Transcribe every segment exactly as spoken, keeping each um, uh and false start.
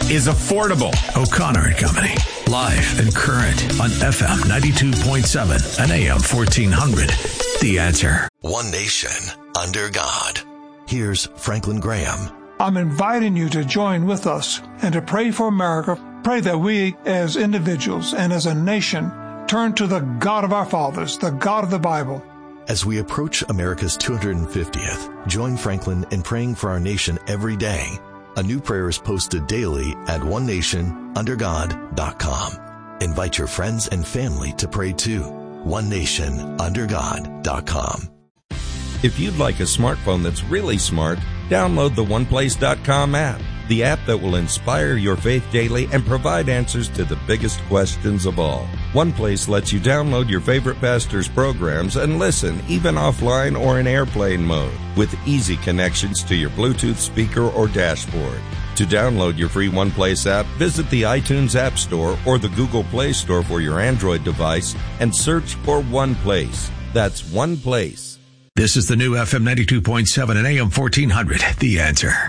is affordable. O'Connor and Company, live and current on F M ninety-two point seven and A M fourteen hundred. The Answer. One nation under God. Here's Franklin Graham. I'm inviting you to join with us and to pray for America. Pray that we as individuals and as a nation turn to the God of our fathers, the God of the Bible. As we approach America's two hundred fiftieth, join Franklin in praying for our nation every day. A new prayer is posted daily at one nation under god dot com. Invite your friends and family to pray too. one nation under god dot com. If you'd like a smartphone that's really smart, download the one place dot com app, the app that will inspire your faith daily and provide answers to the biggest questions of all. OnePlace lets you download your favorite pastor's programs and listen, even offline or in airplane mode, with easy connections to your Bluetooth speaker or dashboard. To download your free OnePlace app, visit the iTunes App Store or the Google Play Store for your Android device and search for OnePlace. That's OnePlace. This is the new F M ninety-two point seven and A M fourteen hundred. The Answer.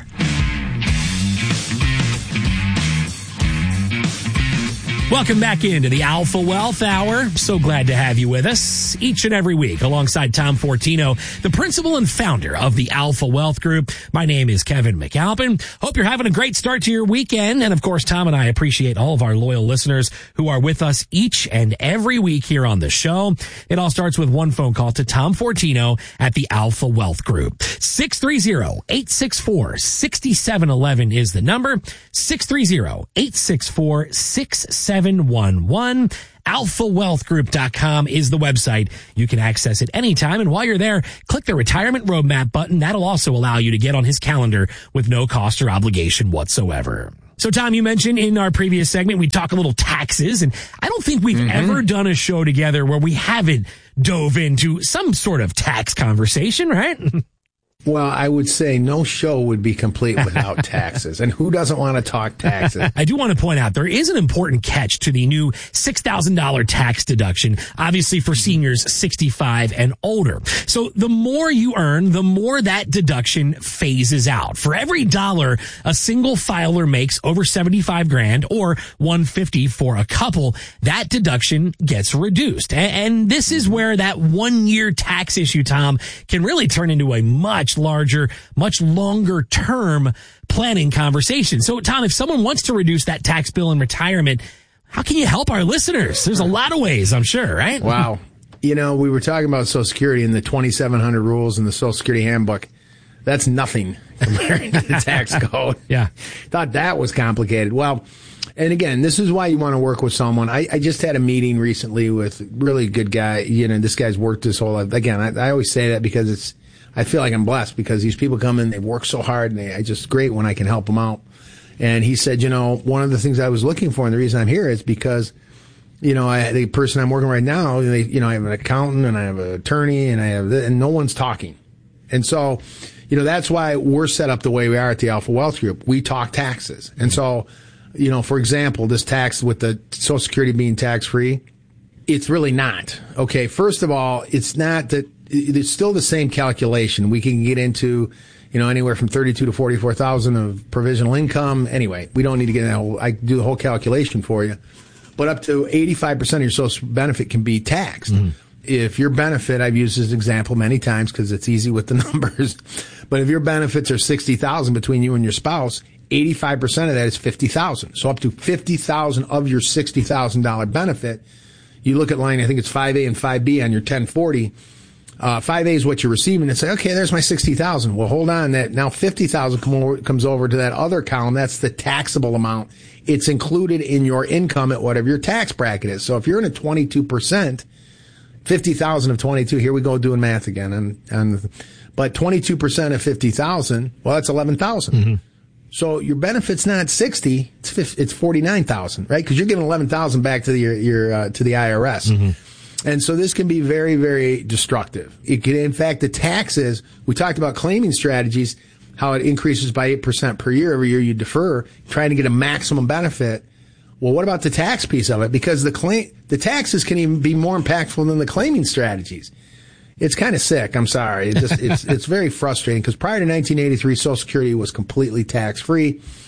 Welcome back into the Alpha Wealth Hour. So glad to have you with us each and every week alongside Tom Fortino, the principal and founder of the Alpha Wealth Group. My name is Kevin McAlpin. Hope you're having a great start to your weekend. And of course, Tom and I appreciate all of our loyal listeners who are with us each and every week here on the show. It all starts with one phone call to Tom Fortino at the Alpha Wealth Group. six three zero, eight six four, six seven one one is the number. six three zero, eight six four, six seven one one. alpha wealth group dot com is the website. You can access it anytime. And while you're there, click the retirement roadmap button. That'll also allow you to get on his calendar with no cost or obligation whatsoever. So, Tom, you mentioned in our previous segment, we talk a little taxes, and I don't think we've mm-hmm. ever done a show together where we haven't dove into some sort of tax conversation, right? Well, I would say no show would be complete without taxes. And who doesn't want to talk taxes? I do want to point out there is an important catch to the new six thousand dollars tax deduction, obviously for seniors sixty-five and older. So the more you earn, the more that deduction phases out. For every dollar a single filer makes over seventy-five grand or one hundred fifty for a couple, that deduction gets reduced. And this is where that one year tax issue, Tom, can really turn into a much larger, much longer term planning conversation. So, Tom, if someone wants to reduce that tax bill in retirement, how can you help our listeners? There's a lot of ways, I'm sure, right? Wow. You know, we were talking about Social Security and the twenty-seven hundred rules in the Social Security handbook. That's nothing compared to the tax code. Yeah. Thought that was complicated. Well, and again, this is why you want to work with someone. I, I just had a meeting recently with a really good guy. You know, this guy's worked his whole life. Again, I, I always say that because it's, I feel like I'm blessed because these people come in, they work so hard, and they, it's just great when I can help them out. And he said, you know, one of the things I was looking for, and the reason I'm here is because, you know, I, the person I'm working right now, they, you know, I have an accountant and I have an attorney and I have, the, and no one's talking. And so, you know, that's why we're set up the way we are at the Alpha Wealth Group. We talk taxes. And so, you know, for example, this tax with the Social Security being tax-free, it's really not. Okay, first of all, it's not that. It's still the same calculation. We can get into, you know, anywhere from thirty-two to forty-four thousand of provisional income. Anyway, we don't need to get in that whole, I do the whole calculation for you. But up to eighty-five percent of your social benefit can be taxed. Mm-hmm. If your benefit, I've used this example many times because it's easy with the numbers, but if your benefits are sixty thousand between you and your spouse, eighty-five percent of that is fifty thousand. So up to fifty thousand of your sixty thousand dollars benefit, you look at line, I think it's five A and five B on your ten forty. Uh, five A is what you're receiving and say, okay, there's my sixty thousand. Well, hold on. That now fifty thousand come over, comes over to that other column. That's the taxable amount. It's included in your income at whatever your tax bracket is. So if you're in a twenty-two percent, fifty thousand of twenty-two, here we go doing math again. And, and, but twenty-two percent of fifty thousand, well, that's eleven thousand. Mm-hmm. So your benefit's not sixty, it's it's forty-nine thousand, right? Because you're giving eleven thousand back to the, your, your, uh, to the I R S. Mm-hmm. And so this can be very, very destructive. It can, in fact, the taxes, we talked about claiming strategies, how it increases by eight percent per year every year you defer, trying to get a maximum benefit. Well, what about the tax piece of it? Because the claim, the taxes can even be more impactful than the claiming strategies. It's kind of sick. I'm sorry. It just, it's, it's very frustrating because prior to nineteen eighty-three, Social Security was completely tax-free.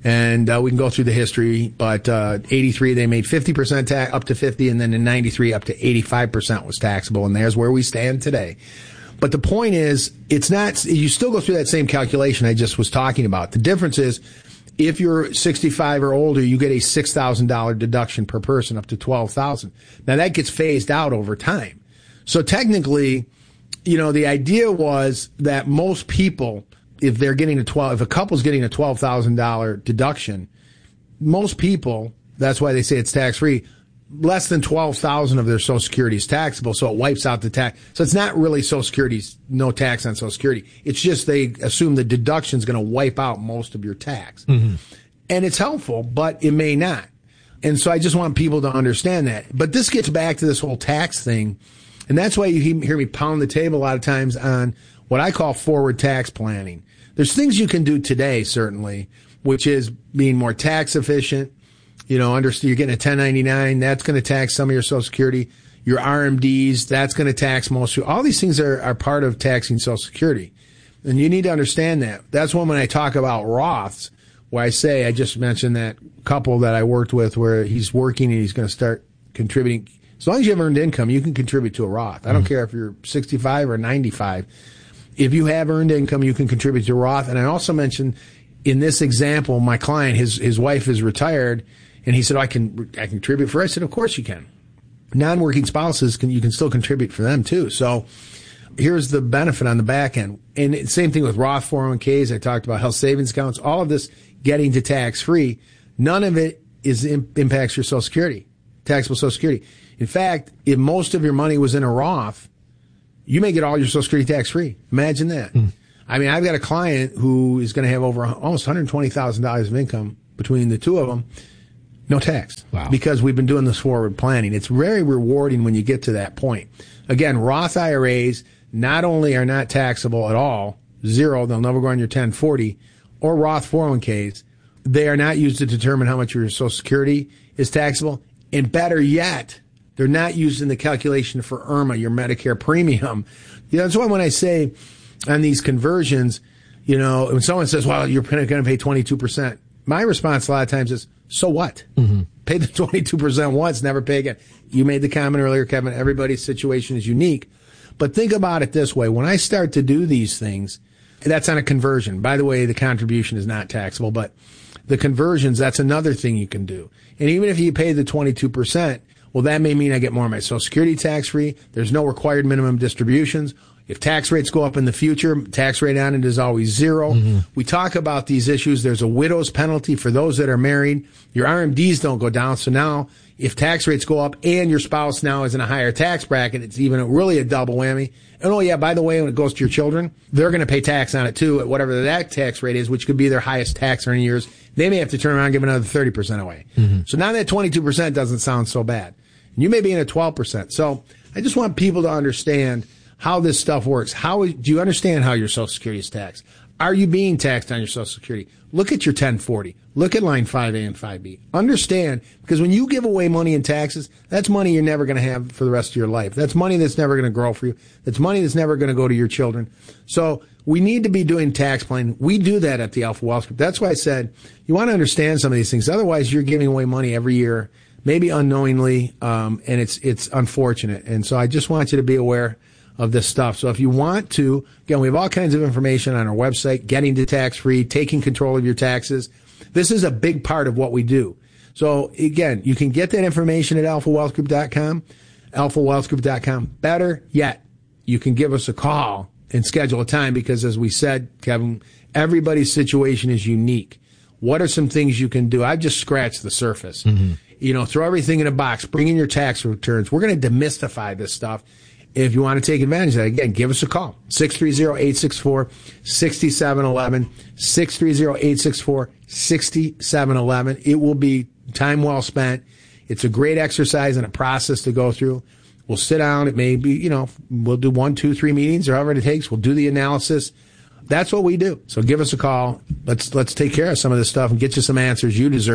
And uh, we can go through the history, but uh, eighty-three, they made fifty percent tax, up to fifty, and then in ninety-three, up to eighty-five percent was taxable, and there's where we stand today. But the point is, it's not, you still go through that same calculation I just was talking about. The difference is, if you're sixty-five or older, you get a six thousand dollars deduction per person up to twelve thousand dollars. Now that gets phased out over time. So technically, you know, the idea was that most people, if they're getting a twelve, if a couple's getting a twelve thousand dollars deduction, most people, that's why they say it's tax-free, less than twelve thousand dollars of their Social Security is taxable, so it wipes out the tax. So it's not really Social Security's, no tax on Social Security. It's just they assume the deduction is going to wipe out most of your tax. Mm-hmm. And it's helpful, but it may not. And so I just want people to understand that. But this gets back to this whole tax thing. And that's why you hear me pound the table a lot of times on what I call forward tax planning. There's things you can do today, certainly, which is being more tax efficient. You know, understand you're getting a ten ninety-nine, that's going to tax some of your Social Security. Your R M Ds, that's going to tax most of you. All these things are, are part of taxing Social Security. And you need to understand that. That's when when I talk about Roths, where I say, I just mentioned that couple that I worked with where he's working and he's going to start contributing. As long as you have earned income, you can contribute to a Roth. I don't mm-hmm. care if you're sixty-five or ninety-five. If you have earned income, you can contribute to a Roth. And I also mentioned in this example, my client, his his wife is retired, and he said, oh, I can I can contribute for her. I said, of course you can. Non-working spouses, can you can still contribute for them too. So here's the benefit on the back end. And same thing with Roth four oh one k's. I talked about health savings accounts, all of this getting to tax-free. None of it is impacts your Social Security, taxable Social Security. In fact, if most of your money was in a Roth, you may get all your Social Security tax-free. Imagine that. Mm. I mean, I've got a client who is going to have over almost one hundred twenty thousand dollars of income between the two of them. No tax. Wow. Because we've been doing this forward planning. It's very rewarding when you get to that point. Again, Roth I R As not only are not taxable at all, zero, they'll never go on your ten forty, or Roth four oh one k's, they are not used to determine how much your Social Security is taxable. And better yet, they're not used in the calculation for I R M A, your Medicare premium. You know, that's why when I say on these conversions, you know, when someone says, well, you're going to pay twenty-two percent, my response a lot of times is, so what? Mm-hmm. Pay the twenty-two percent once, never pay again. You made the comment earlier, Kevin, everybody's situation is unique. But think about it this way. When I start to do these things, that's on a conversion. By the way, the contribution is not taxable, but the conversions, that's another thing you can do. And even if you pay the twenty-two percent, well, that may mean I get more of my Social Security tax-free. There's no required minimum distributions. If tax rates go up in the future, tax rate on it is always zero. Mm-hmm. We talk about these issues. There's a widow's penalty for those that are married. Your R M Ds don't go down. So now if tax rates go up and your spouse now is in a higher tax bracket, it's even a, really a double whammy. And oh yeah, by the way, when it goes to your children, they're going to pay tax on it too at whatever that tax rate is, which could be their highest tax earning years. They may have to turn around and give another thirty percent away. Mm-hmm. So now that twenty-two percent doesn't sound so bad. And you may be in at twelve percent. So I just want people to understand how this stuff works. How do you understand how your Social Security is taxed? Are you being taxed on your Social Security? Look at your ten forty. Look at line five A and five B. Understand, because when you give away money in taxes, that's money you're never going to have for the rest of your life. That's money that's never going to grow for you. That's money that's never going to go to your children. So we need to be doing tax planning. We do that at the Alpha Wealth Group. That's why I said you want to understand some of these things. Otherwise, you're giving away money every year, maybe unknowingly, um, and it's it's unfortunate. And so I just want you to be aware of this stuff. So if you want to, again, we have all kinds of information on our website, getting to tax-free, taking control of your taxes. This is a big part of what we do. So again, you can get that information at alpha wealth group dot com, alpha wealth group dot com. Better yet, you can give us a call and schedule a time because as we said, Kevin, everybody's situation is unique. What are some things you can do? I've just scratched the surface. Mm-hmm. You know, throw everything in a box, bring in your tax returns. We're going to demystify this stuff. If you want to take advantage of that, again, give us a call. six three zero, eight six four, six seven one one. six three zero, eight six four, six seven one one. It will be time well spent. It's a great exercise and a process to go through. We'll sit down. It may be, you know, we'll do one, two, three meetings or however it takes. We'll do the analysis. That's what we do. So give us a call. Let's let's take care of some of this stuff and get you some answers you deserve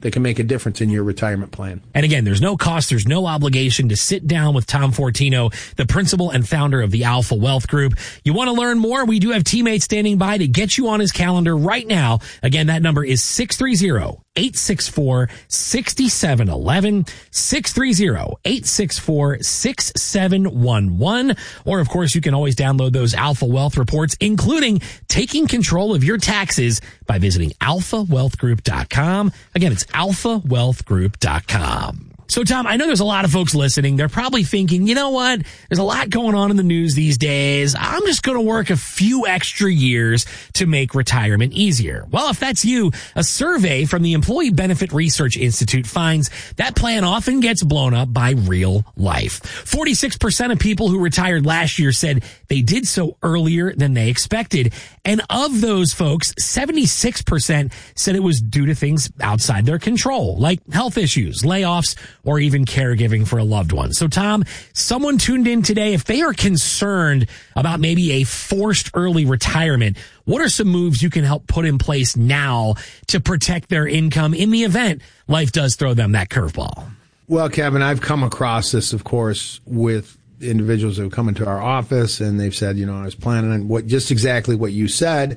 that can make a difference in your retirement plan. And again, there's no cost, there's no obligation to sit down with Tom Fortino, the principal and founder of the Alpha Wealth Group. You want to learn more? We do have teammates standing by to get you on his calendar right now. Again, that number is six three zero, eight six four, six seven one one, six three zero, eight six four, six seven one one. Or, of course, you can always download those Alpha Wealth reports, including taking control of your taxes by visiting alpha wealth group dot com. Again, it's alpha wealth group dot com. So, Tom, I know there's a lot of folks listening. They're probably thinking, you know what? There's a lot going on in the news these days. I'm just going to work a few extra years to make retirement easier. Well, if that's you, a survey from the Employee Benefit Research Institute finds that plan often gets blown up by real life. forty-six percent of people who retired last year said they did so earlier than they expected. And of those folks, seventy-six percent said it was due to things outside their control, like health issues, layoffs, or even caregiving for a loved one. So, Tom, someone tuned in today, if they are concerned about maybe a forced early retirement, what are some moves you can help put in place now to protect their income in the event life does throw them that curveball? Well, Kevin, I've come across this, of course, with individuals who have come into our office and they've said, you know, I was planning on what just exactly what you said.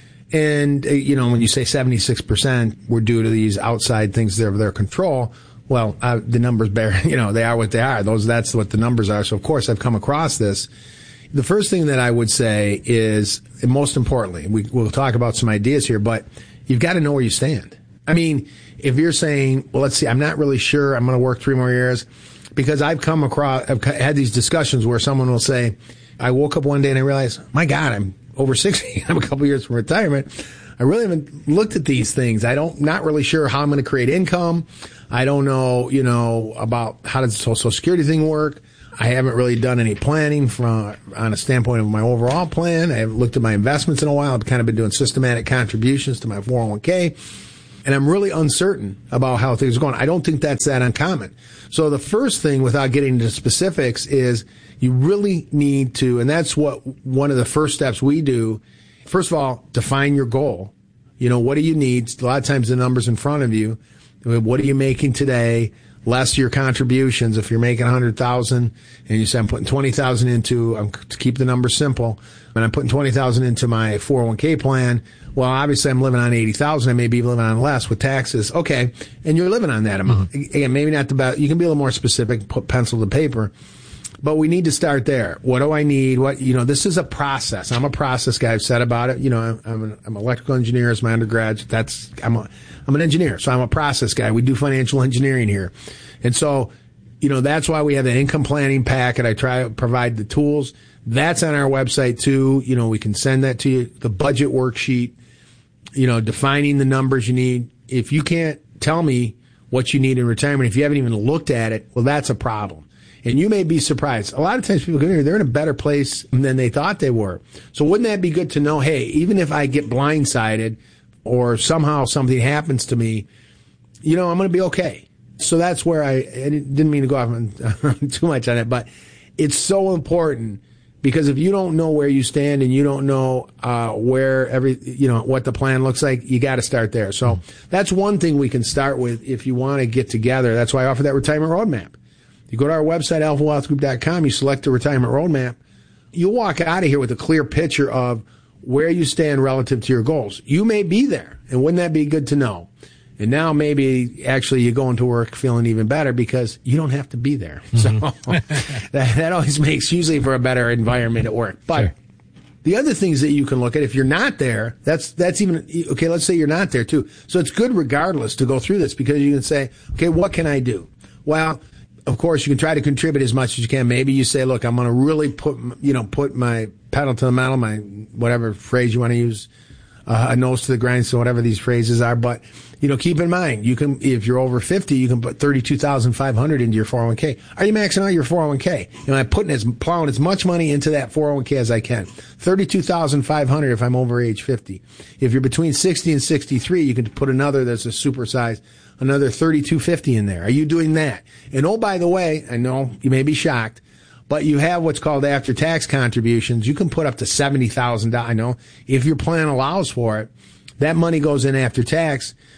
And, you know, when you say seventy-six percent were due to these outside things that are of their control, well, uh, the numbers bear, you know, they are what they are. Those, that's what the numbers are. So, of course, I've come across this. The first thing that I would say is, and most importantly, we, we'll talk about some ideas here, but you've got to know where you stand. I mean, if you're saying, well, let's see, I'm not really sure I'm going to work three more years, because I've come across, I've had these discussions where someone will say, I woke up one day and I realized, my God, I'm over sixty. I'm a couple years from retirement. I really haven't looked at these things. I don't, not really sure how I'm going to create income. I don't know, you know, about how does the Social Security thing work. I haven't really done any planning from on a standpoint of my overall plan. I haven't looked at my investments in a while. I've kind of been doing systematic contributions to my four oh one k. And I'm really uncertain about how things are going. I don't think that's that uncommon. So the first thing, without getting into specifics, is you really need to, and that's what one of the first steps we do. First of all, define your goal. You know, what do you need? A lot of times the number's in front of you. What are you making today? Less your contributions. If you're making one hundred thousand dollars and you say, I'm putting twenty thousand dollars into, um, to keep the number simple, and I'm putting twenty thousand dollars into my four oh one k plan, well, obviously I'm living on eighty thousand dollars. I may be living on less with taxes. Okay. And you're living on that amount. Mm-hmm. Again, maybe not the best. You can be a little more specific, put pencil to paper. But we need to start there. What do I need? What, you know, this is a process. I'm a process guy. I've said about it. You know, I'm, I'm an I'm electrical engineer as my undergrad. That's, I'm a, I'm an engineer. So I'm a process guy. We do financial engineering here. And so, you know, that's why we have the income planning packet. I try to provide the tools. That's on our website too. You know, we can send that to you. The budget worksheet, you know, defining the numbers you need. If you can't tell me what you need in retirement, if you haven't even looked at it, well, that's a problem. And you may be surprised. A lot of times people come here, they're in a better place than they thought they were. So wouldn't that be good to know, hey, even if I get blindsided or somehow something happens to me, you know, I'm going to be okay. So that's where I, I didn't mean to go off on, too much on it, but it's so important, because if you don't know where you stand and you don't know uh, where every, you know, what the plan looks like, you got to start there. So that's one thing we can start with if you want to get together. That's why I offer that retirement roadmap. You go to our website, alpha wealth group dot com, you select the retirement roadmap, you'll walk out of here with a clear picture of where you stand relative to your goals. You may be there, and wouldn't that be good to know? And now maybe actually you go into work feeling even better because you don't have to be there. Mm-hmm. So that, that always makes usually for a better environment at work. But sure. The other things that you can look at, if you're not there, that's that's even, okay, let's say you're not there too. So it's good regardless to go through this, because you can say, okay, what can I do? Well, of course, you can try to contribute as much as you can. Maybe you say, look, I'm going to really put, you know, put my pedal to the metal, my whatever phrase you want to use, uh, a nose to the grind, so whatever these phrases are. But, you know, keep in mind, you can, if you're over fifty, you can put thirty-two thousand five hundred dollars into your four oh one k. Are you maxing out your four oh one k? And I'm putting as, plowing as much money into that four oh one k as I can. thirty-two thousand five hundred dollars if I'm over age fifty. If you're between sixty and sixty-three, you can put another that's a supersized, another thirty-two fifty in there. Are you doing that? And oh, by the way, I know you may be shocked, but you have what's called after-tax contributions. You can put up to seventy thousand dollars. I know if your plan allows for it, that money goes in after tax.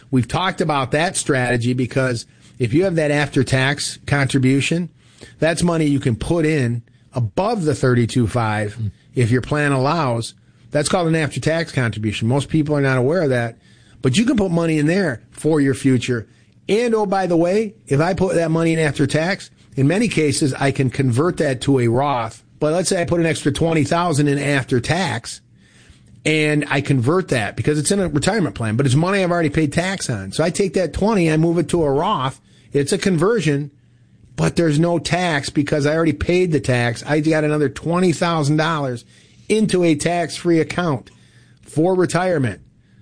We've talked about that strategy because if you have that after-tax contribution, that's money you can put in above the thirty-two five mm. if your plan allows. That's called an after-tax contribution. Most people are not aware of that, but you can put money in there for your future. And, oh, by the way, if I put that money in after tax, in many cases, I can convert that to a Roth. But let's say I put an extra twenty thousand dollars in after tax, and I convert that because it's in a retirement plan, but it's money I've already paid tax on. So I take that twenty, I move it to a Roth. It's a conversion, but there's no tax because I already paid the tax. I got another twenty thousand dollars into a tax-free account for retirement.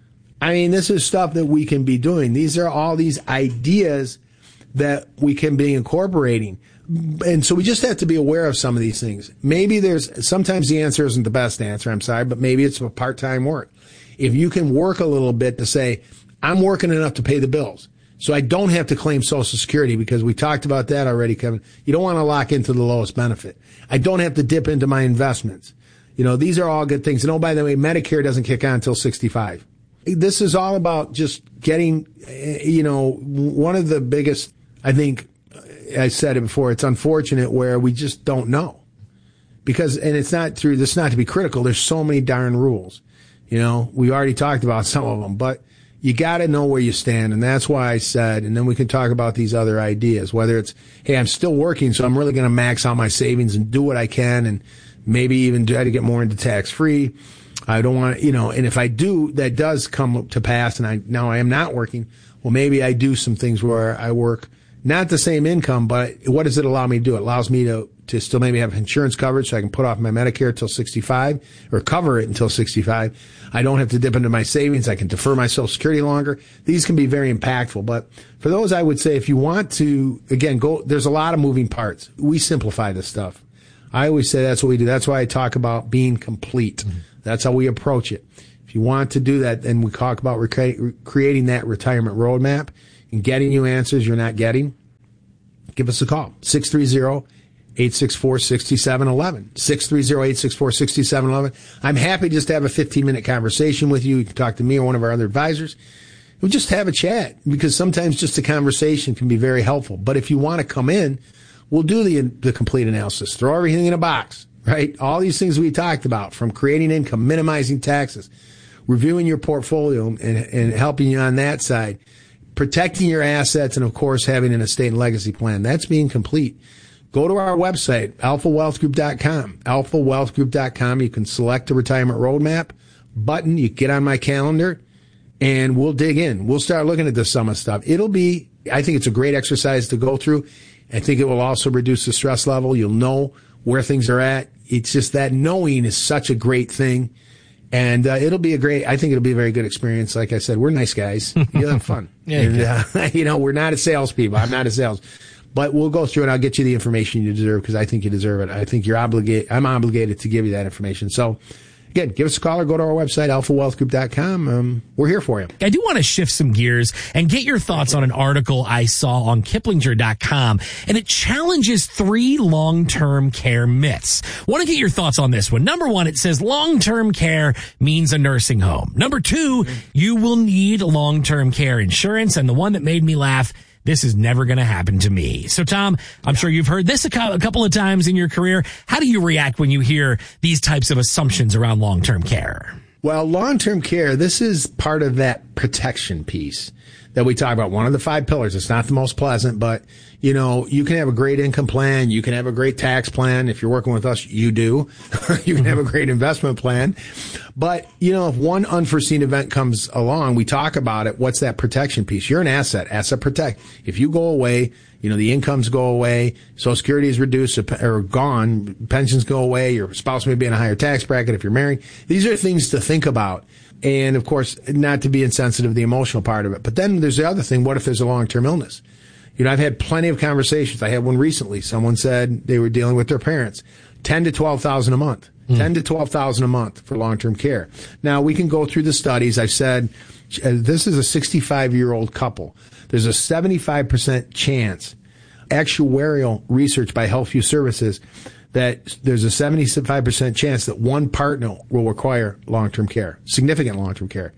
I mean, this is stuff that we can be doing. These are all these ideas that we can be incorporating. And so we just have to be aware of some of these things. Maybe there's, sometimes the answer isn't the best answer, I'm sorry, but maybe it's a part-time work. If you can work a little bit to say, I'm working enough to pay the bills, so I don't have to claim Social Security, because we talked about that already, Kevin. You don't want to lock into the lowest benefit. I don't have to dip into my investments. You know, these are all good things. And oh, by the way, Medicare doesn't kick on until sixty-five. This is all about just getting, you know, one of the biggest, I think, I said it before, it's unfortunate where we just don't know. Because, and it's not through, this is not to be critical, there's so many darn rules. You know, we already talked about some of them, but you got to know where you stand. And that's why I said, and then we can talk about these other ideas, whether it's, hey, I'm still working, so I'm really going to max out my savings and do what I can and maybe even try to get more into tax free. I don't want to, you know, and if I do, that does come to pass, and I now I am not working, well, maybe I do some things where I work not the same income, but what does it allow me to do? It allows me to, to still maybe have insurance coverage so I can put off my Medicare until sixty-five or cover it until sixty-five. I don't have to dip into my savings. I can defer my Social Security longer. These can be very impactful. But for those, I would say if you want to, again, go, there's a lot of moving parts. We simplify this stuff. I always say that's what we do. That's why I talk about being complete. Mm-hmm. That's how we approach it. If you want to do that, then we talk about rec- creating that retirement roadmap and getting you answers you're not getting. Give us a call. six three zero, eight six four, six seven one one. six three zero, eight six four, six seven one one. I'm happy just to have a fifteen-minute conversation with you. You can talk to me or one of our other advisors. We'll just have a chat, because sometimes just a conversation can be very helpful. But if you want to come in, we'll do the, the complete analysis. Throw everything in a box. Right? All these things we talked about, from creating income, minimizing taxes, reviewing your portfolio and, and helping you on that side, protecting your assets, and of course having an estate and legacy plan. That's being complete. Go to our website, alpha wealth group dot com, alpha wealth group dot com. You can select the retirement roadmap button. You get on my calendar and we'll dig in. We'll start looking at this summer stuff. It'll be, I think it's a great exercise to go through. I think it will also reduce the stress level. You'll know where things are at. It's just that knowing is such a great thing. And uh, it'll be a great, I think it'll be a very good experience. Like I said, we're nice guys. You'll have fun. yeah, and, uh, you know, we're not a salespeople. I'm not a sales. But we'll go through and I'll get you the information you deserve, because I think you deserve it. I think you're obligated, I'm obligated to give you that information. So, again, give us a call or go to our website, alpha wealth group dot com. Um, we're here for you. I do want to shift some gears and get your thoughts on an article I saw on Kiplinger dot com, and it challenges three long-term care myths. Want to get your thoughts on this one. Number one, it says long-term care means a nursing home. Number two, you will need long-term care insurance. And the one that made me laugh, this is never going to happen to me. So, Tom, I'm sure you've heard this a, co- a couple of times in your career. How do you react when you hear these types of assumptions around long-term care? Well, long-term care, this is part of that protection piece that we talk about. One of the five pillars. It's not the most pleasant, but, you know, you can have a great income plan. You can have a great tax plan. If you're working with us, you do. You can have a great investment plan. But, you know, if one unforeseen event comes along, we talk about it. What's that protection piece? You're an asset, asset protect. If you go away, you know, the incomes go away, Social Security is reduced or gone, pensions go away, your spouse may be in a higher tax bracket if you're married. These are things to think about. And, of course, not to be insensitive to the emotional part of it. But then there's the other thing. What if there's a long-term illness? You know, I've had plenty of conversations. I had one recently. Someone said they were dealing with their parents. ten to twelve thousand a month. Mm. ten to twelve thousand a month for long-term care. Now, we can go through the studies. I said, uh, this is a sixty-five-year-old couple. There's a seventy-five percent chance, actuarial research by HealthView Services, that there's a seventy-five percent chance that one partner will require long-term care, significant long-term care.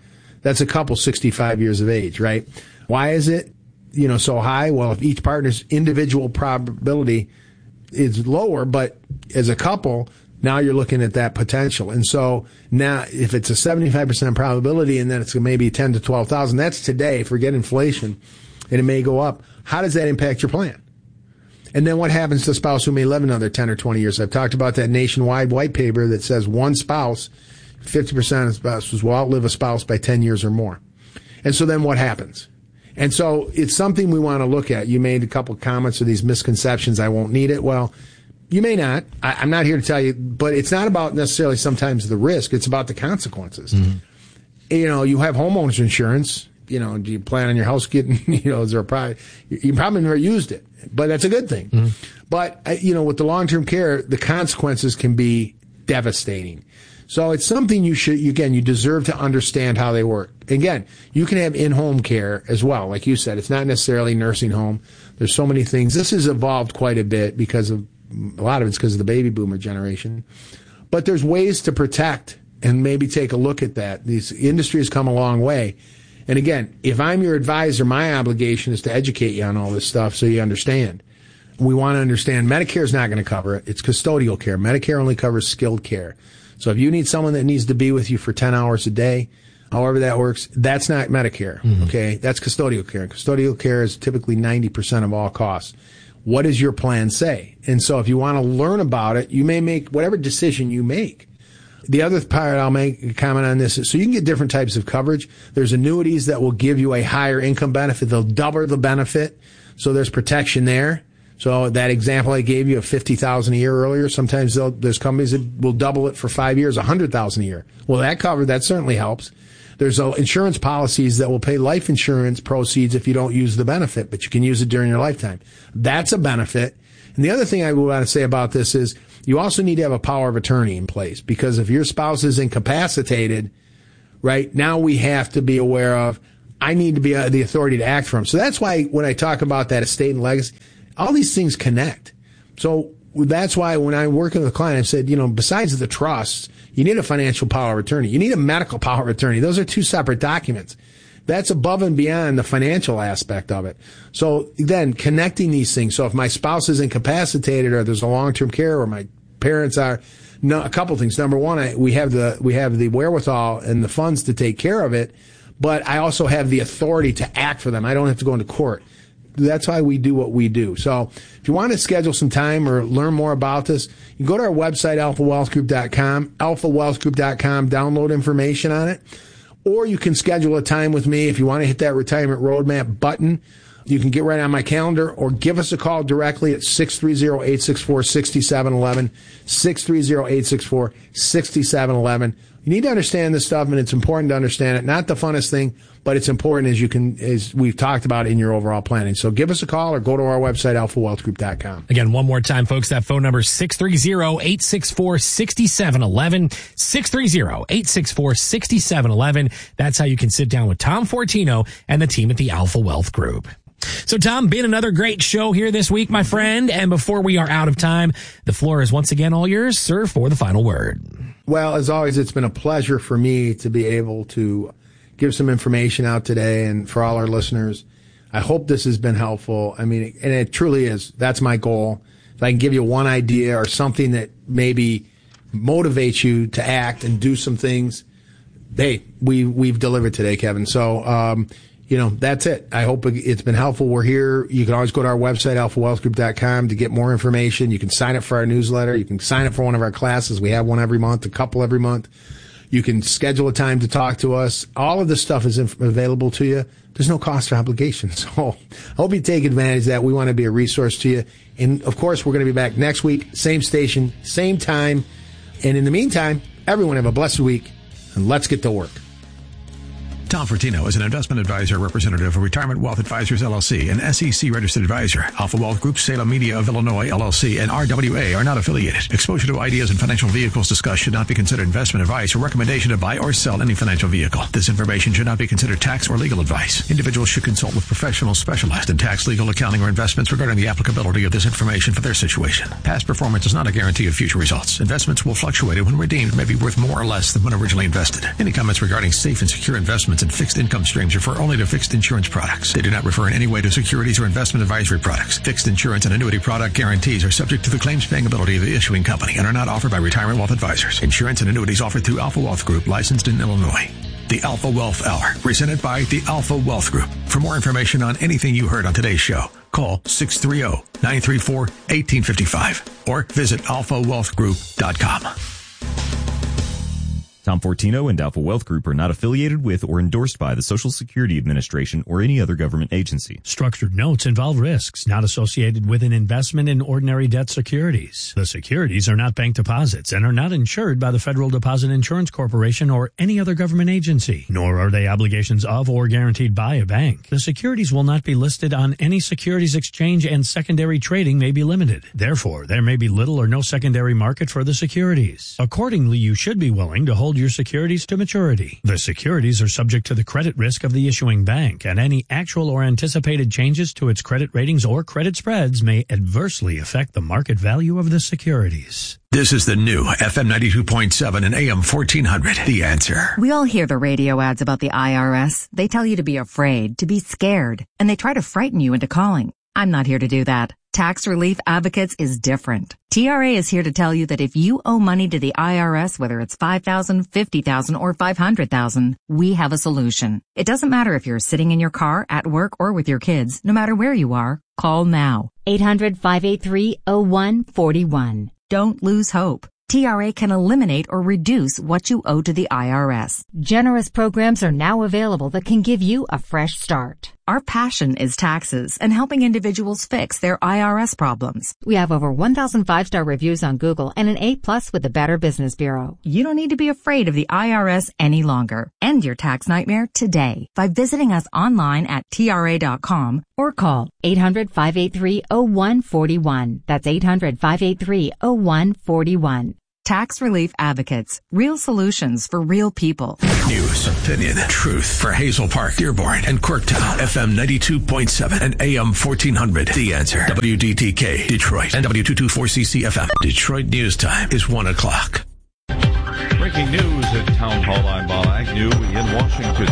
That's a couple sixty-five years of age, right? Why is it, you know, so high? Well, if each partner's individual probability is lower, but as a couple, now you're looking at that potential. And so now if it's a seventy-five percent probability and then it's maybe ten to twelve thousand, that's today, forget inflation, and it may go up. How does that impact your plan? And then what happens to a spouse who may live another ten or twenty years? I've talked about that nationwide white paper that says one spouse, fifty percent of spouses will outlive a spouse by ten years or more. And so then what happens? And so it's something we want to look at. You made a couple of comments of these misconceptions. I won't need it. Well, you may not. I, I'm not here to tell you, but it's not about necessarily sometimes the risk. It's about the consequences. Mm-hmm. You know, you have homeowners insurance. You know, do you plan on your house getting, you know, is there a probably, you probably never used it, but that's a good thing. Mm-hmm. But, you know, with the long-term care, the consequences can be devastating. So it's something you should, again, you deserve to understand how they work. Again, you can have in-home care as well. Like you said, it's not necessarily nursing home. There's so many things. This has evolved quite a bit because of, a lot of it's because of the baby boomer generation. But there's ways to protect and maybe take a look at that. This industry has come a long way. And again, if I'm your advisor, my obligation is to educate you on all this stuff so you understand. We want to understand Medicare is not going to cover it. It's custodial care. Medicare only covers skilled care. So if you need someone that needs to be with you for ten hours a day, however that works, that's not Medicare, mm-hmm. okay? That's custodial care. Custodial care is typically ninety percent of all costs. What does your plan say? And so if you want to learn about it, you may make whatever decision you make. The other part I'll make a comment on this is so you can get different types of coverage. There's annuities that will give you a higher income benefit. They'll double the benefit. So there's protection there. So that example I gave you of fifty thousand dollars a year earlier, sometimes there's companies that will double it for five years, one hundred thousand dollars a year. Well, that cover, that certainly helps. There's uh, insurance policies that will pay life insurance proceeds if you don't use the benefit, but you can use it during your lifetime. That's a benefit. And the other thing I want to say about this is you also need to have a power of attorney in place because if your spouse is incapacitated, right, now we have to be aware of, I need to be uh, the authority to act for him. So that's why when I talk about that estate and legacy, all these things connect. So that's why when I'm working with a client, I said, you know, besides the trusts, you need a financial power of attorney. You need a medical power of attorney. Those are two separate documents. That's above and beyond the financial aspect of it. So then connecting these things. So if my spouse is incapacitated or there's a long-term care or my parents are, no, a couple things. Number one, I, we have the, we have the wherewithal and the funds to take care of it, but I also have the authority to act for them. I don't have to go into court. That's why we do what we do. So if you want to schedule some time or learn more about this, you can go to our website, alpha wealth group dot com, alpha wealth group dot com, download information on it. Or you can schedule a time with me if you want to hit that retirement roadmap button. You can get right on my calendar or give us a call directly at six three zero, eight six four, six seven one one, six three zero, eight six four, six seven one one. You need to understand this stuff, and it's important to understand it. Not the funnest thing, but it's important as you can, as we've talked about in your overall planning. So give us a call or go to our website, alpha wealth group dot com. Again, one more time, folks, that phone number is six three zero, eight six four, six seven one one, six three zero, eight six four, six seven one one. That's how you can sit down with Tom Fortino and the team at the Alpha Wealth Group. So, Tom, been another great show here this week, my friend. And before we are out of time, the floor is once again all yours, sir, for the final word. Well, as always, it's been a pleasure for me to be able to give some information out today and for all our listeners. I hope this has been helpful. I mean, and it truly is. That's my goal. If I can give you one idea or something that maybe motivates you to act and do some things, hey, we, we've delivered today, Kevin. So, um, you know, that's it. I hope it's been helpful. We're here. You can always go to our website, alpha wealth group dot com, to get more information. You can sign up for our newsletter. You can sign up for one of our classes. We have one every month, a couple every month. You can schedule a time to talk to us. All of this stuff is inf- available to you. There's no cost or obligation. So I hope you take advantage of that. We want to be a resource to you. And, of course, we're going to be back next week, same station, same time. And in the meantime, everyone have a blessed week, and let's get to work. Tom Fortino is an investment advisor representative of Retirement Wealth Advisors, L L C, an S E C-registered advisor. Alpha Wealth Group, Salem Media of Illinois, L L C, and R W A are not affiliated. Exposure to ideas and financial vehicles discussed should not be considered investment advice or recommendation to buy or sell any financial vehicle. This information should not be considered tax or legal advice. Individuals should consult with professionals specialized in tax, legal, accounting, or investments regarding the applicability of this information for their situation. Past performance is not a guarantee of future results. Investments will fluctuate and when redeemed may be worth more or less than when originally invested. Any comments regarding safe and secure investments investments and fixed income streams refer only to fixed insurance products. They do not refer in any way to securities or investment advisory products. Fixed insurance and annuity product guarantees are subject to the claims paying ability of the issuing company and are not offered by Retirement Wealth Advisors. Insurance and annuities offered through Alpha Wealth Group, licensed in Illinois. The Alpha Wealth Hour, presented by the Alpha Wealth Group. For more information on anything you heard on today's show, call six three zero, nine three four, one eight five five or visit alpha wealth group dot com. Tom Fortino and Alpha Wealth Group are not affiliated with or endorsed by the Social Security Administration or any other government agency. Structured notes involve risks not associated with an investment in ordinary debt securities. The securities are not bank deposits and are not insured by the Federal Deposit Insurance Corporation or any other government agency, nor are they obligations of or guaranteed by a bank. The securities will not be listed on any securities exchange and secondary trading may be limited. Therefore, there may be little or no secondary market for the securities. Accordingly, you should be willing to hold your securities to maturity. The securities are subject to the credit risk of the issuing bank, and any actual or anticipated changes to its credit ratings or credit spreads may adversely affect the market value of the securities. This is the new F M ninety-two point seven and A M fourteen hundred, The Answer. We all hear the radio ads about the I R S. They tell you to be afraid, to be scared, and they try to frighten you into calling. I'm not here to do that. Tax Relief Advocates is different. T R A is here to tell you that if you owe money to the I R S, whether it's five thousand dollars, fifty thousand dollars, or five hundred thousand dollars, we have a solution. It doesn't matter if you're sitting in your car, at work, or with your kids. No matter where you are, call now. eight hundred, five eight three, zero one four one. Don't lose hope. T R A can eliminate or reduce what you owe to the I R S. Generous programs are now available that can give you a fresh start. Our passion is taxes and helping individuals fix their I R S problems. We have over one thousand five-star reviews on Google and an A plus with the Better Business Bureau. You don't need to be afraid of the I R S any longer. End your tax nightmare today by visiting us online at T R A dot com or call eight hundred, five eight three, zero one four one. That's eight hundred, five eight three, zero one four one. Tax Relief Advocates. Real solutions for real people. News, opinion, truth for Hazel Park, Dearborn, and Corktown. F M ninety-two point seven and A M fourteen hundred. The Answer. W D T K, Detroit, and W two twenty-four C C F M. Detroit news time is one o'clock. Breaking news at Town Hall. I'm Bob Agnew in Washington.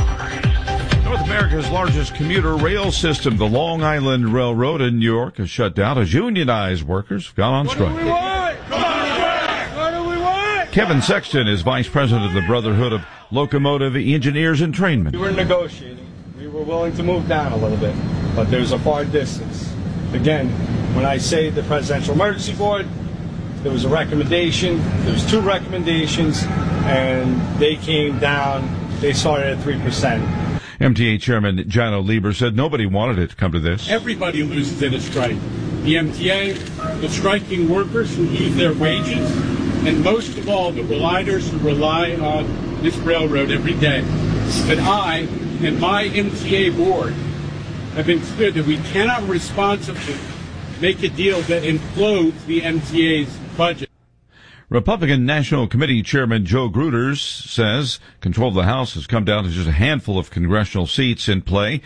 North America's largest commuter rail system, the Long Island Railroad in New York, has shut down as unionized workers have gone on strike. What do we want? Come on, what do we want? Kevin Sexton is vice president of the Brotherhood of Locomotive Engineers and Trainmen. We were negotiating. We were willing to move down a little bit, but there's a far distance. Again, when I say the Presidential Emergency Board, there was a recommendation, there was two recommendations, and they came down, they started at three percent. M T A Chairman Jano Lieber said nobody wanted it to come to this. Everybody loses in a strike. The M T A, the striking workers who lose their wages, and most of all, the reliers who rely on this railroad every day. But I and my M T A board have been clear that we cannot responsibly make a deal that implodes the M T A's budget. Republican National Committee Chairman Joe Gruters says control of the House has come down to just a handful of congressional seats in play,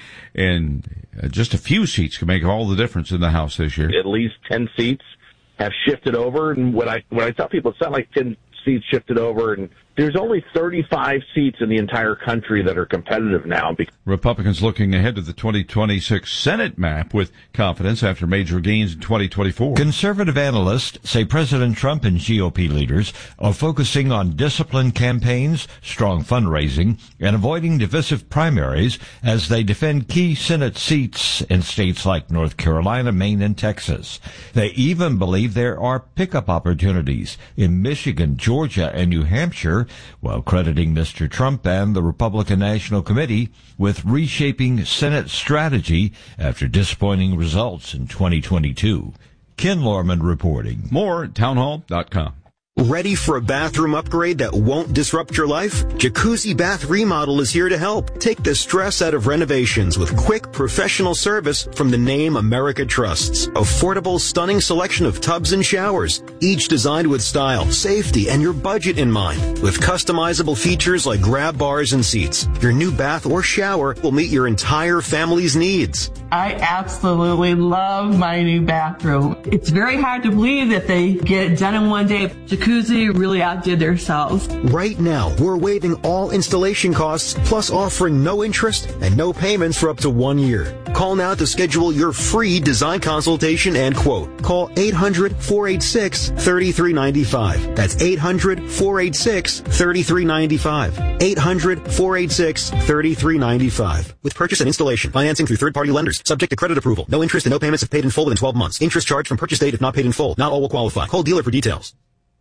and just a few seats can make all the difference in the House this year. At least ten seats have shifted over, and when I when I tell people it's not like ten seats shifted over, and there's only thirty-five seats in the entire country that are competitive now. Republicans looking ahead to the twenty twenty-six Senate map with confidence after major gains in twenty twenty-four. Conservative analysts say President Trump and G O P leaders are focusing on disciplined campaigns, strong fundraising, and avoiding divisive primaries as they defend key Senate seats in states like North Carolina, Maine, and Texas. They even believe there are pickup opportunities in Michigan, Georgia, and New Hampshire, while crediting Mister Trump and the Republican National Committee with reshaping Senate strategy after disappointing results in twenty twenty-two. Ken Lorman reporting. More at townhall dot com. Ready for a bathroom upgrade that won't disrupt your life? Jacuzzi Bath Remodel is here to help. Take the stress out of renovations with quick, professional service from the name America trusts. Affordable, stunning selection of tubs and showers, each designed with style, safety, and your budget in mind. With customizable features like grab bars and seats, your new bath or shower will meet your entire family's needs. I absolutely love my new bathroom. It's very hard to believe that they get it done in one day. Jacuzzi Jacuzzi really outdid themselves. Right now, we're waiving all installation costs, plus offering no interest and no payments for up to one year. Call now to schedule your free design consultation and quote. Call eight hundred, four eight six, three three nine five. That's eight hundred, four eight six, three three nine five. eight hundred, four eight six, three three nine five. With purchase and installation, financing through third-party lenders, subject to credit approval. No interest and no payments if paid in full within twelve months. Interest charged from purchase date if not paid in full. Not all will qualify. Call dealer for details.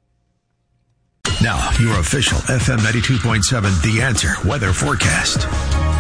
Now, your official F M ninety-two point seven The Answer weather forecast.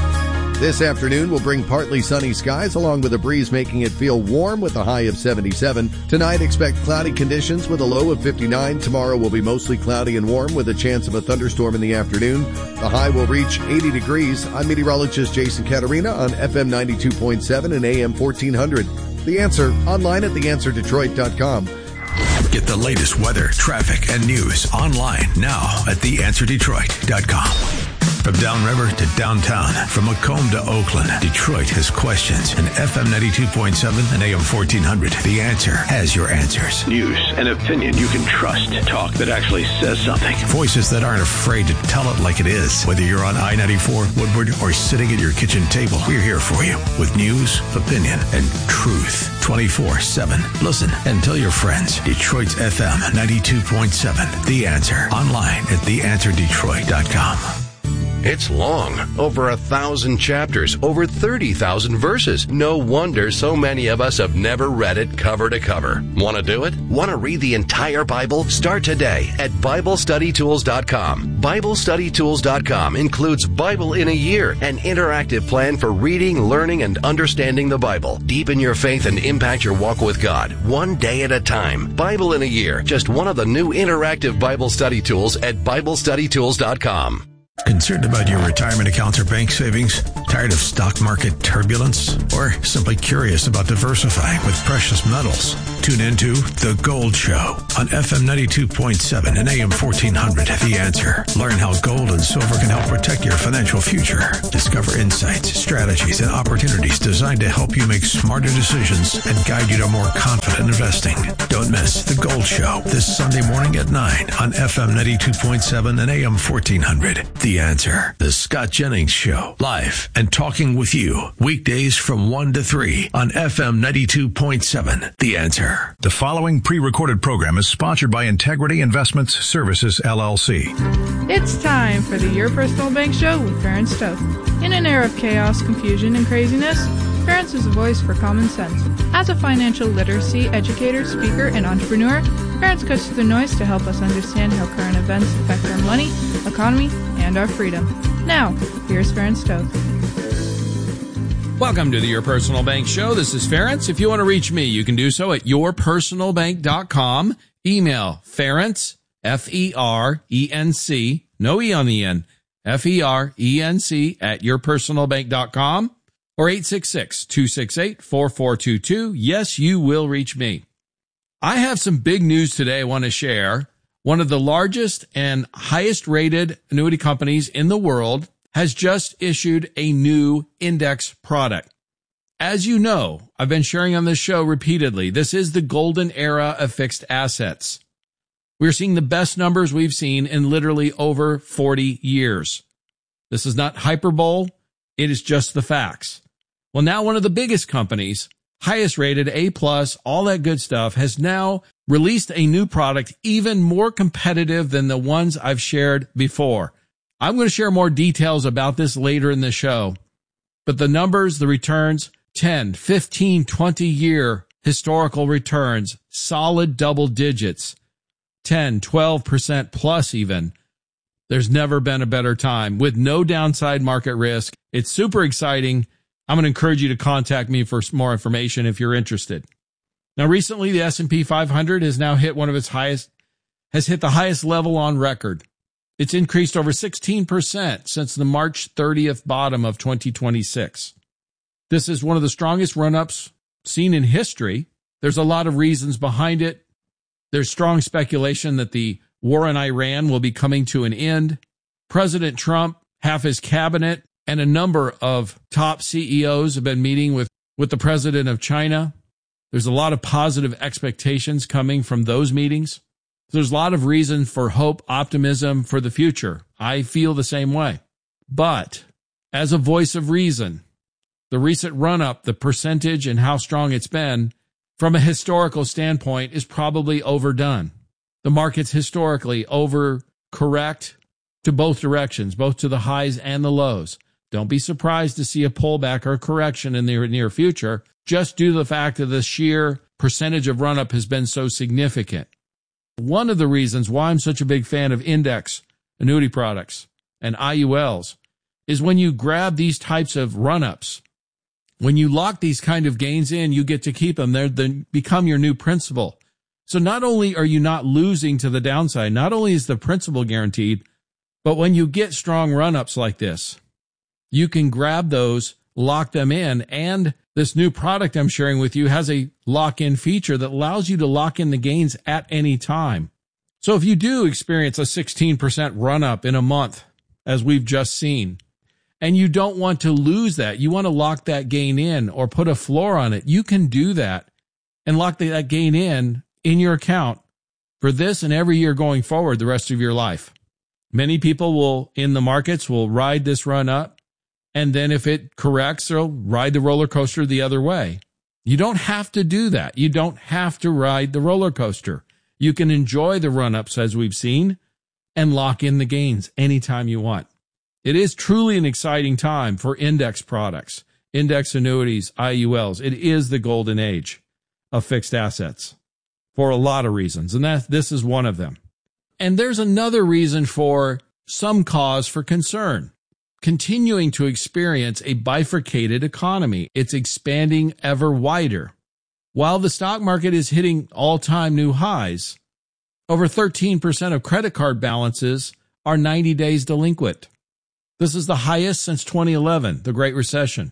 This afternoon will bring partly sunny skies along with a breeze making it feel warm with a high of seventy-seven. Tonight, expect cloudy conditions with a low of fifty-nine. Tomorrow will be mostly cloudy and warm with a chance of a thunderstorm in the afternoon. The high will reach eighty degrees. I'm meteorologist Jason Caterina on F M ninety-two point seven and A M fourteen hundred. The Answer, online at the answer detroit dot com. Get the latest weather, traffic, and news online now at the answer detroit dot com. From downriver to downtown, from Macomb to Oakland, Detroit has questions. And F M ninety-two point seven and A M fourteen hundred, The Answer has your answers. News and opinion you can trust. Talk that actually says something. Voices that aren't afraid to tell it like it is. Whether you're on I ninety-four, Woodward, or sitting at your kitchen table, we're here for you with news, opinion, and truth. twenty-four seven. Listen and tell your friends. Detroit's F M ninety-two point seven, The Answer. Online at the answer detroit dot com. It's long, over a thousand chapters, over thirty thousand verses. No wonder so many of us have never read it cover to cover. Want to do it? Want to read the entire Bible? Start today at Bible Study Tools dot com. Bible Study Tools dot com includes Bible in a Year, an interactive plan for reading, learning, and understanding the Bible. Deepen your faith and impact your walk with God, one day at a time. Bible in a Year, just one of the new interactive Bible study tools at Bible Study Tools dot com. Concerned about your retirement accounts or bank savings? Tired of stock market turbulence? Or simply curious about diversifying with precious metals? Tune into The Gold Show on F M ninety-two point seven and A M fourteen hundred. The Answer. Learn how gold and silver can help protect your financial future. Discover insights, strategies, and opportunities designed to help you make smarter decisions and guide you to more confident investing. Don't miss The Gold Show this Sunday morning at nine on F M ninety-two point seven and A M fourteen hundred. The Answer. The Scott Jennings Show. Live and talking with you. Weekdays from one to three on F M ninety-two point seven. The Answer. The following pre-recorded program is sponsored by Integrity Investments Services, L L C. It's time for the Your Personal Bank Show with Ferenc Toth. In an era of chaos, confusion, and craziness, Ferenc is a voice for common sense. As a financial literacy educator, speaker, and entrepreneur, Ferenc cuts through the noise to help us understand how current events affect our money, economy, and our freedom. Now, here's Ferenc Toth. Welcome to the Your Personal Bank Show. This is Ferenc. If you want to reach me, you can do so at your personal bank dot com. Email Ferenc, F E R E N C, no E on the end, F E R E N C at your personal bank dot com or eight six six, two six eight, four four two two. Yes, you will reach me. I have some big news today I want to share. One of the largest and highest rated annuity companies in the world has just issued a new index product. As you know, I've been sharing on this show repeatedly, this is the golden era of fixed assets. We're seeing the best numbers we've seen in literally over forty years. This is not hyperbole. It is just the facts. Well, now one of the biggest companies, highest rated, A plus, all that good stuff, has now released a new product even more competitive than the ones I've shared before. I'm going to share more details about this later in the show. But the numbers, the returns, ten, fifteen, twenty year historical returns, solid double digits, ten, twelve percent plus even. There's never been a better time with no downside market risk. It's super exciting. I'm going to encourage you to contact me for more information if you're interested. Now, recently, the S and P five hundred has now hit one of its highest, has hit the highest level on record. It's increased over sixteen percent since the March thirtieth bottom of twenty twenty-six. This is one of the strongest run-ups seen in history. There's a lot of reasons behind it. There's strong speculation that the war in Iran will be coming to an end. President Trump, half his cabinet, and a number of top C E Os have been meeting with, with the president of China. There's a lot of positive expectations coming from those meetings. There's a lot of reason for hope, optimism for the future. I feel the same way. But as a voice of reason, the recent run-up, the percentage and how strong it's been, from a historical standpoint, is probably overdone. The market's historically overcorrect to both directions, both to the highs and the lows. Don't be surprised to see a pullback or correction in the near future, just due to the fact that the sheer percentage of run-up has been so significant. One of the reasons why I'm such a big fan of index annuity products and I U Ls is when you grab these types of run-ups, when you lock these kind of gains in, you get to keep them. They're, they become your new principal. So not only are you not losing to the downside, not only is the principal guaranteed, but when you get strong run-ups like this, you can grab those, lock them in, and this new product I'm sharing with you has a lock-in feature that allows you to lock in the gains at any time. So if you do experience a sixteen percent run-up in a month, as we've just seen, and you don't want to lose that, you want to lock that gain in or put a floor on it, you can do that and lock that gain in in your account for this and every year going forward the rest of your life. Many people will, in the markets, will ride this run up, and then if it corrects, they'll ride the roller coaster the other way. You don't have to do that. You don't have to ride the roller coaster. You can enjoy the run-ups as we've seen and lock in the gains anytime you want. It is truly an exciting time for index products, index annuities, I U Ls. It is the golden age of fixed assets for a lot of reasons, and that this is one of them. And there's another reason for some cause for concern. Continuing to experience a bifurcated economy. It's expanding ever wider. While the stock market is hitting all-time new highs, over thirteen percent of credit card balances are ninety days delinquent. This is the highest since twenty eleven, the Great Recession.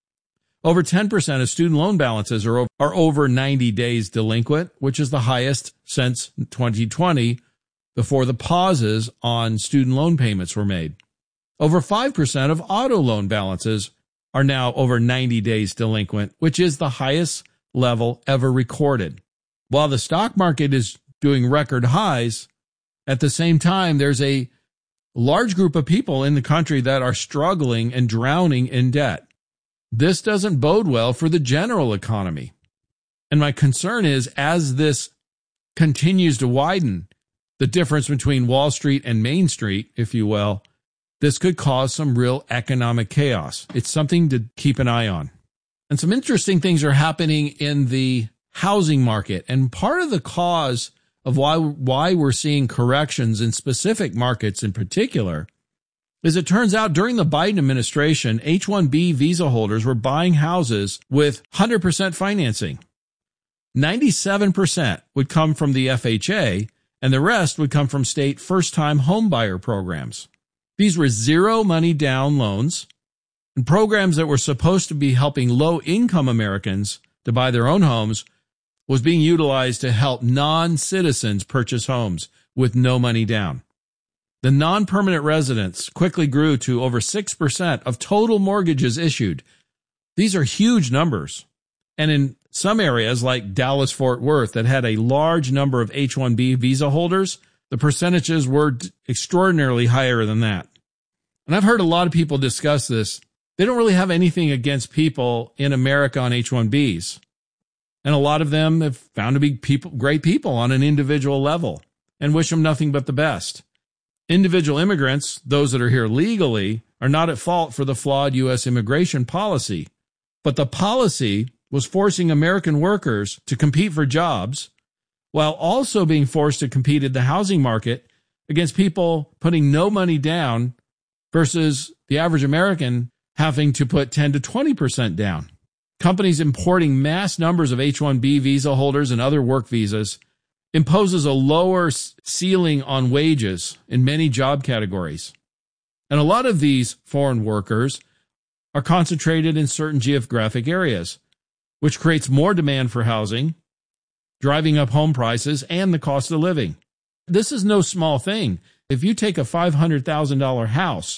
Over ten percent of student loan balances are over, are over ninety days delinquent, which is the highest since twenty twenty, before the pauses on student loan payments were made. Over five percent of auto loan balances are now over ninety days delinquent, which is the highest level ever recorded. While the stock market is doing record highs, at the same time, there's a large group of people in the country that are struggling and drowning in debt. This doesn't bode well for the general economy. And my concern is, as this continues to widen, the difference between Wall Street and Main Street, if you will, this could cause some real economic chaos. It's something to keep an eye on. And some interesting things are happening in the housing market. And part of the cause of why, why we're seeing corrections in specific markets in particular is it turns out during the Biden administration, H one B visa holders were buying houses with one hundred percent financing. ninety-seven percent would come from the F H A, and the rest would come from state first-time homebuyer programs. These were zero money down loans and programs that were supposed to be helping low-income Americans to buy their own homes was being utilized to help non-citizens purchase homes with no money down. The non-permanent residents quickly grew to over six percent of total mortgages issued. These are huge numbers. And in some areas like Dallas-Fort Worth that had a large number of H one B visa holders, the percentages were extraordinarily higher than that. And I've heard a lot of people discuss this. They don't really have anything against people in America on H one Bs. And a lot of them have found to be people, great people on an individual level and wish them nothing but the best. Individual immigrants, those that are here legally, are not at fault for the flawed U S immigration policy. But the policy was forcing American workers to compete for jobs while also being forced to compete in the housing market against people putting no money down versus the average American having to put ten to twenty percent down. Companies importing mass numbers of H one B visa holders and other work visas imposes a lower ceiling on wages in many job categories. And a lot of these foreign workers are concentrated in certain geographic areas, which creates more demand for housing, driving up home prices and the cost of living. This is no small thing. If you take a five hundred thousand dollars house,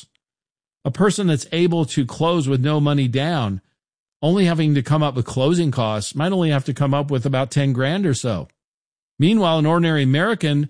a person that's able to close with no money down, only having to come up with closing costs, might only have to come up with about ten grand or so. Meanwhile, an ordinary American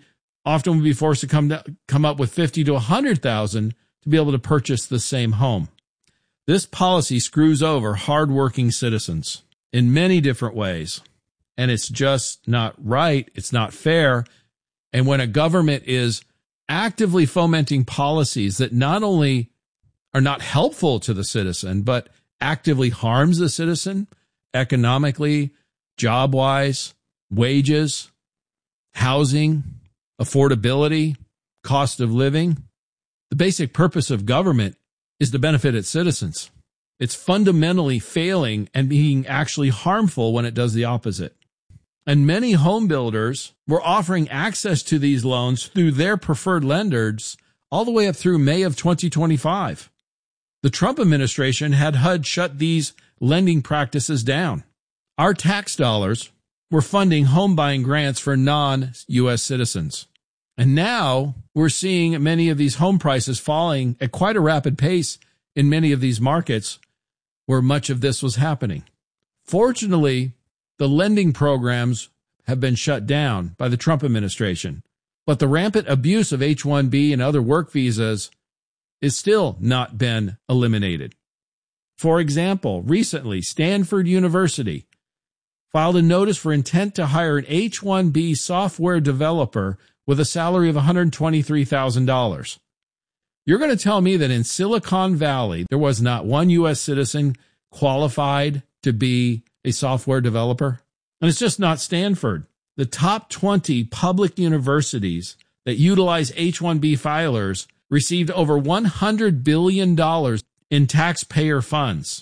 often would be forced to come to, come up with fifty to one hundred thousand to be able to purchase the same home. This policy screws over hardworking citizens in many different ways, and it's just not right. It's not fair. And when a government is actively fomenting policies that not only are not helpful to the citizen, but actively harms the citizen economically, job-wise, wages, housing, affordability, cost of living, the basic purpose of government is to benefit its citizens. It's fundamentally failing and being actually harmful when it does the opposite. And many home builders were offering access to these loans through their preferred lenders all the way up through May of twenty twenty-five. The Trump administration had H U D shut these lending practices down. Our tax dollars were funding home buying grants for non-U S citizens. And now we're seeing many of these home prices falling at quite a rapid pace in many of these markets where much of this was happening. Fortunately, the lending programs have been shut down by the Trump administration, but the rampant abuse of H one B and other work visas is still not been eliminated. For example, recently, Stanford University filed a notice for intent to hire an H one B software developer with a salary of one hundred twenty-three thousand dollars. You're going to tell me that in Silicon Valley, there was not one U S citizen qualified to be a software developer? And it's just not Stanford. The top twenty public universities that utilize H one B filers received over one hundred billion dollars in taxpayer funds.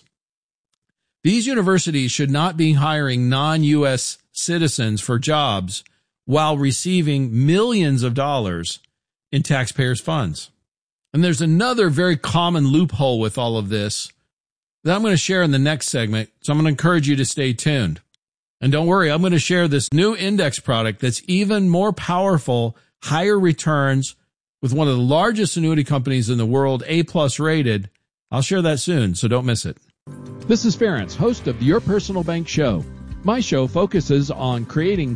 These universities should not be hiring non-U S citizens for jobs while receiving millions of dollars in taxpayers' funds. And there's another very common loophole with all of this that I'm going to share in the next segment, so I'm going to encourage you to stay tuned. And don't worry, I'm going to share this new index product that's even more powerful, higher returns, with one of the largest annuity companies in the world, A-plus rated. I'll share that soon, so don't miss it. This is Ference, host of Your Personal Bank Show. My show focuses on creating